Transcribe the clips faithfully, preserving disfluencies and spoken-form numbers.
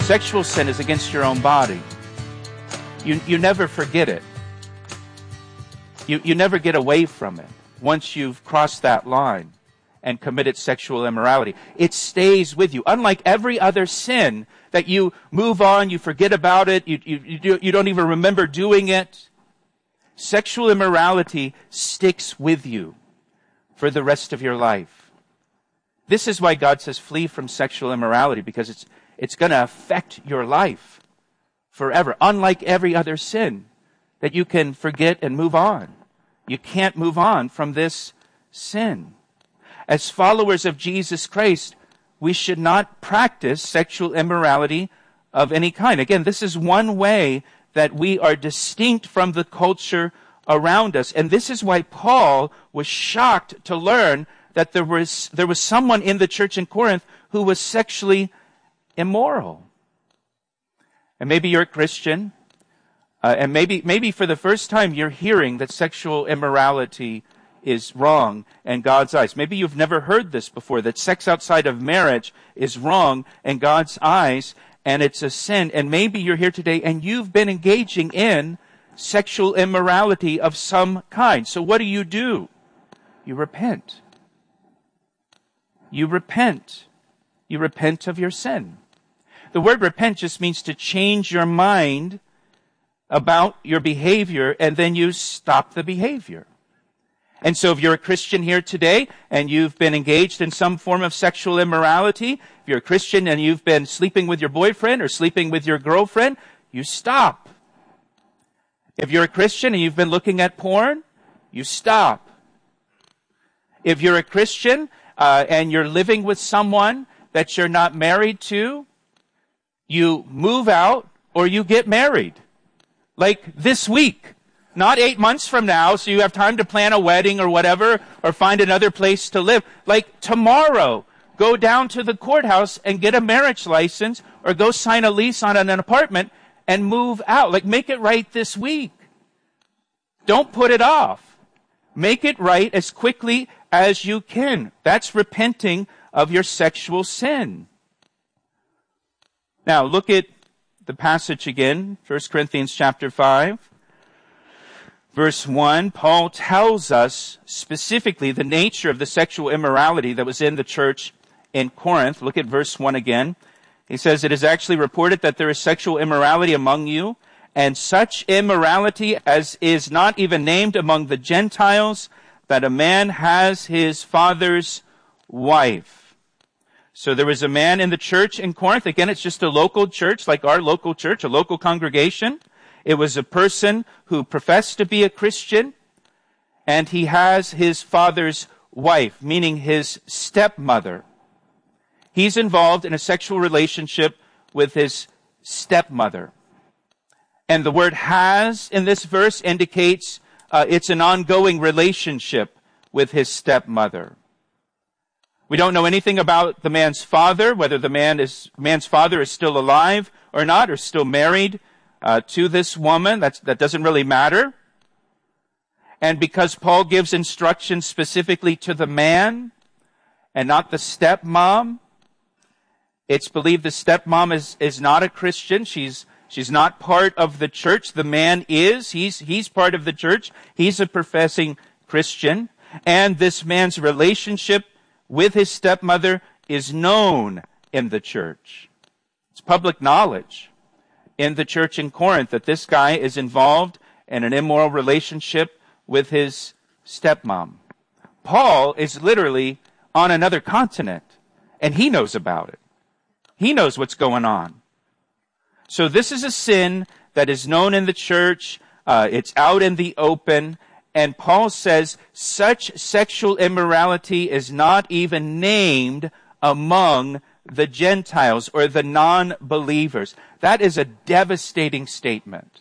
Sexual sin is against your own body. You, you never forget it. You, you never get away from it once you've crossed that line and committed sexual immorality. It stays with you. Unlike every other sin that you move on, you forget about it, you, you, you, do, you don't even remember doing it. Sexual immorality sticks with you for the rest of your life. This is why God says flee from sexual immorality, because it's, it's going to affect your life forever. Unlike every other sin that you can forget and move on. You can't move on from this sin. As followers of Jesus Christ, we should not practice sexual immorality of any kind. Again, this is one way that we are distinct from the culture around us. And this is why Paul was shocked to learn that there was, there was someone in the church in Corinth who was sexually immoral. And maybe you're a Christian, uh, and maybe, maybe for the first time you're hearing that sexual immorality is wrong in God's eyes. Maybe you've never heard this before, that sex outside of marriage is wrong in God's eyes, and it's a sin. And maybe you're here today and you've been engaging in sexual immorality of some kind. So what do you do? You repent. You repent. You repent of your sin. The word repent just means to change your mind about your behavior, and then you stop the behavior. And so if you're a Christian here today and you've been engaged in some form of sexual immorality, if you're a Christian and you've been sleeping with your boyfriend or sleeping with your girlfriend, you stop. If you're a Christian and you've been looking at porn, you stop. If you're a Christian uh, and you're living with someone that you're not married to, you move out or you get married. Like this week. Not eight months from now, so you have time to plan a wedding or whatever, or find another place to live. Like tomorrow, go down to the courthouse and get a marriage license, or go sign a lease on an apartment and move out. Like make it right this week. Don't put it off. Make it right as quickly as you can. That's repenting of your sexual sin. Now look at the passage again, First Corinthians chapter five. Verse one, Paul tells us specifically the nature of the sexual immorality that was in the church in Corinth. Look at verse one again. He says, "It is actually reported that there is sexual immorality among you, and such immorality as is not even named among the Gentiles, that a man has his father's wife." So there was a man in the church in Corinth. Again, it's just a local church, like our local church, a local congregation. It was a person who professed to be a Christian, and he has his father's wife, meaning his stepmother. He's involved in a sexual relationship with his stepmother. And the word "has" in this verse indicates uh, it's an ongoing relationship with his stepmother. We don't know anything about the man's father, whether the man is, man's father is still alive or not, or still married Uh, to this woman. That's, that doesn't really matter. And because Paul gives instructions specifically to the man and not the stepmom, it's believed the stepmom is, is not a Christian. She's, she's not part of the church. The man is. He's, he's part of the church. He's a professing Christian. And this man's relationship with his stepmother is known in the church. It's public knowledge in the church in Corinth that this guy is involved in an immoral relationship with his stepmom. Paul is literally on another continent, and he knows about it. He knows what's going on. So this is a sin that is known in the church. Uh, it's out in the open. And Paul says such sexual immorality is not even named among the Gentiles or the non-believers. That is a devastating statement.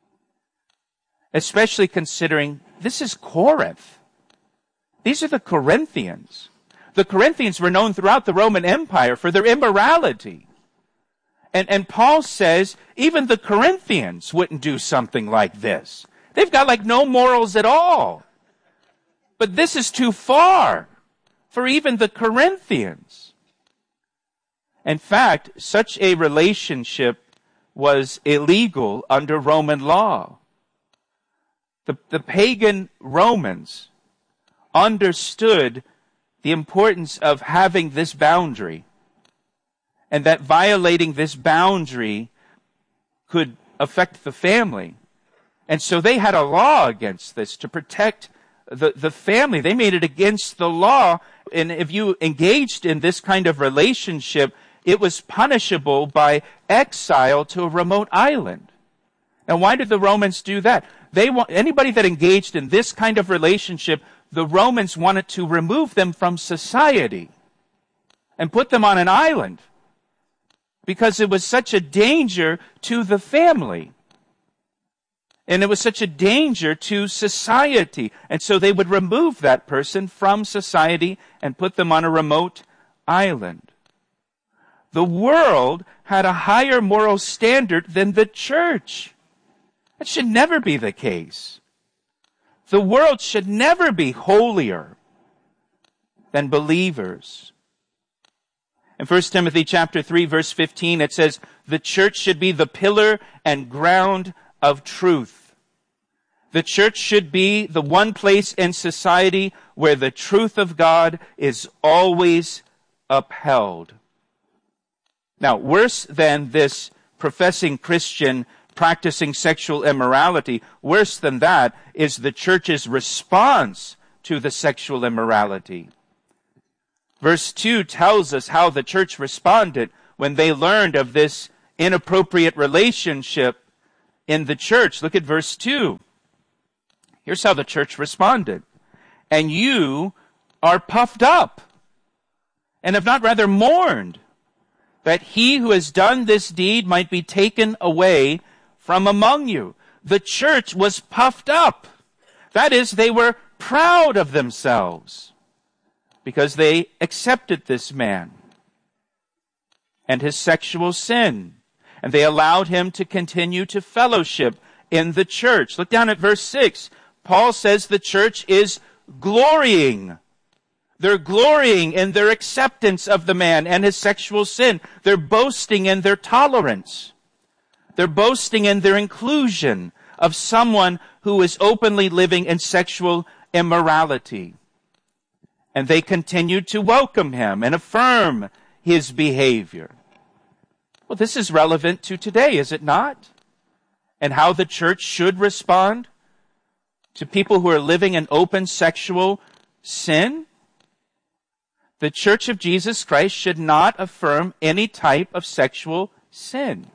Especially considering this is Corinth. These are the Corinthians. The Corinthians were known throughout the Roman Empire for their immorality. And, and Paul says even the Corinthians wouldn't do something like this. They've got like no morals at all. But this is too far for even the Corinthians. In fact, such a relationship was illegal under Roman law. The, the pagan Romans understood the importance of having this boundary, and that violating this boundary could affect the family. And so they had a law against this to protect the, the family. They made it against the law. And if you engaged in this kind of relationship, it was punishable by exile to a remote island. Now, why did the Romans do that? They want anybody that engaged in this kind of relationship, the Romans wanted to remove them from society and put them on an island because it was such a danger to the family. And it was such a danger to society. And so they would remove that person from society and put them on a remote island. The world had a higher moral standard than the church. That should never be the case. The world should never be holier than believers. In First Timothy chapter three, verse fifteen, it says, the church should be the pillar and ground of truth. The church should be the one place in society where the truth of God is always upheld. Now, worse than this professing Christian practicing sexual immorality, worse than that is the church's response to the sexual immorality. Verse two tells us how the church responded when they learned of this inappropriate relationship in the church. Look at verse two. Here's how the church responded. And you are puffed up, and have not rather mourned, that he who has done this deed might be taken away from among you. The church was puffed up. That is, they were proud of themselves because they accepted this man and his sexual sin. And they allowed him to continue to fellowship in the church. Look down at verse six. Paul says the church is glorying. They're glorying in their acceptance of the man and his sexual sin. They're boasting in their tolerance. They're boasting in their inclusion of someone who is openly living in sexual immorality. And they continue to welcome him and affirm his behavior. Well, this is relevant to today, is it not? And how the church should respond to people who are living in open sexual sin. The Church of Jesus Christ should not affirm any type of sexual sin.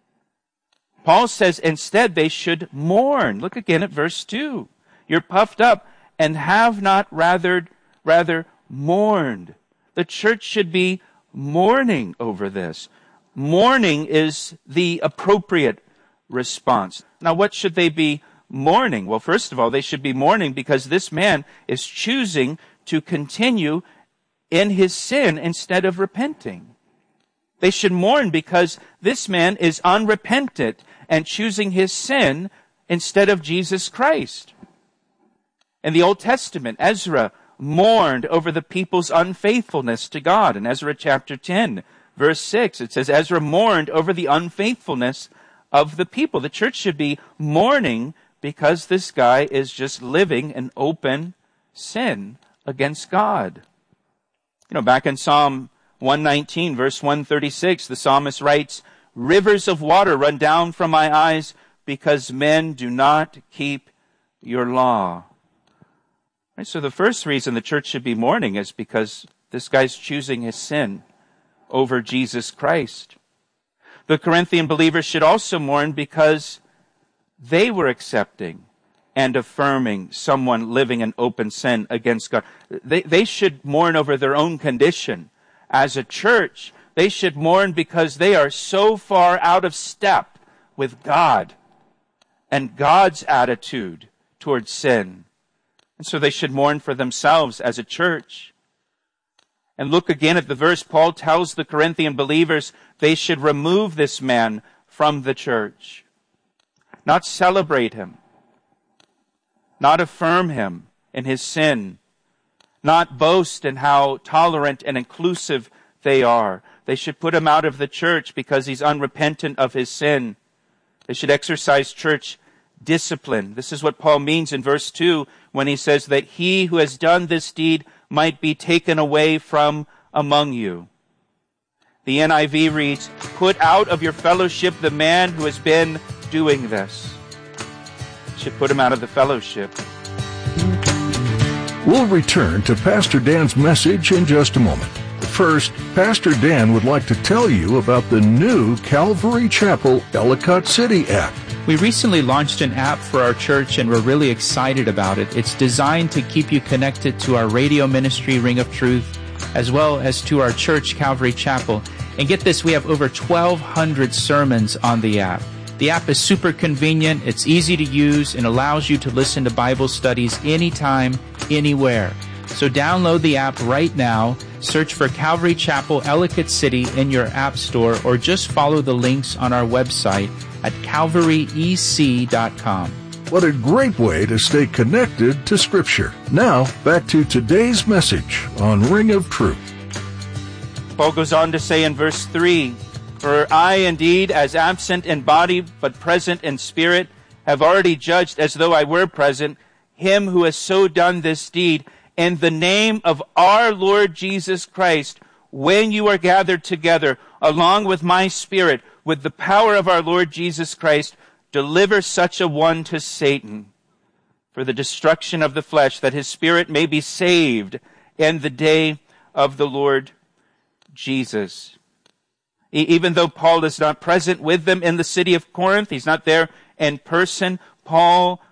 Paul says instead they should mourn. Look again at verse two. You're puffed up and have not rather, rather mourned. The church should be mourning over this. Mourning is the appropriate response. Now, what should they be mourning? Well, first of all, they should be mourning because this man is choosing to continue in his sin instead of repenting. They should mourn because this man is unrepentant and choosing his sin instead of Jesus Christ. In the Old Testament, Ezra mourned over the people's unfaithfulness to God. In Ezra chapter ten, verse six, it says, Ezra mourned over the unfaithfulness of the people. The church should be mourning because this guy is just living in open sin against God. You know, back in Psalm one nineteen, verse one thirty-six, the psalmist writes, rivers of water run down from my eyes because men do not keep your law. Right, so the first reason the church should be mourning is because this guy's choosing his sin over Jesus Christ. The Corinthian believers should also mourn because they were accepting and affirming someone living in open sin against God. They, they should mourn over their own condition. As a church, they should mourn because they are so far out of step with God and God's attitude towards sin. And so they should mourn for themselves as a church. And look again at the verse. Paul tells the Corinthian believers they should remove this man from the church. Not celebrate him. Not affirm him in his sin. Not boast in how tolerant and inclusive they are. They should put him out of the church because he's unrepentant of his sin. They should exercise church discipline. This is what Paul means in verse two when he says that he who has done this deed might be taken away from among you. The N I V reads, put out of your fellowship the man who has been doing this. You should put him out of the fellowship. We'll return to Pastor Dan's message in just a moment. First, Pastor Dan would like to tell you about the new Calvary Chapel Ellicott City app. We recently launched an app for our church and we're really excited about it. It's designed to keep you connected to our radio ministry, Ring of Truth, as well as to our church, Calvary Chapel. And get this, we have over twelve hundred sermons on the app. The app is super convenient, it's easy to use, and allows you to listen to Bible studies anytime, anywhere. So download the app right now, search for Calvary Chapel Ellicott City in your app store, or just follow the links on our website at calvary e c dot com. What a great way to stay connected to Scripture. Now, back to today's message on Ring of Truth. Paul goes on to say in verse three, for I indeed, as absent in body but present in spirit, have already judged as though I were present, him who has so done this deed, in the name of our Lord Jesus Christ, when you are gathered together, along with my spirit, with the power of our Lord Jesus Christ, deliver such a one to Satan for the destruction of the flesh, that his spirit may be saved in the day of the Lord Jesus. Even though Paul is not present with them in the city of Corinth, he's not there in person, Paul